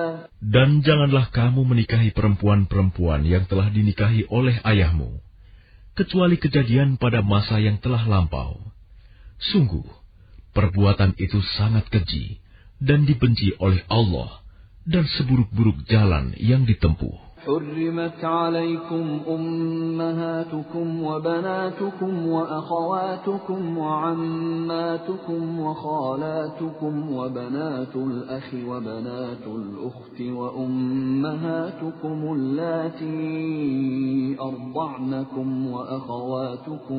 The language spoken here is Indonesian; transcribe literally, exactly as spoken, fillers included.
Dan janganlah kamu menikahi perempuan-perempuan yang telah dinikahi oleh ayahmu, kecuali kejadian pada masa yang telah lampau. Sungguh, perbuatan itu sangat keji dan dibenci oleh Allah, dan seburuk-buruk jalan yang ditempuh. حرمت عليكم أمهاتكم وبناتكم وأخواتكم وعماتكم وخالاتكم وبنات الأخ وبنات الأخت وأمهاتكم اللاتي أرضعنكم وأخواتكم